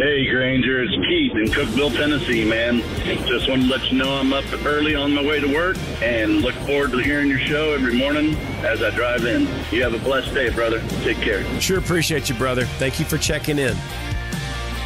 Hey, Granger, it's Keith in Cookeville, Tennessee, man. Just wanted to let you know I'm up early on my way to work and look forward to hearing your show every morning as I drive in. You have a blessed day, brother. Take care. Sure appreciate you, brother. Thank you for checking in.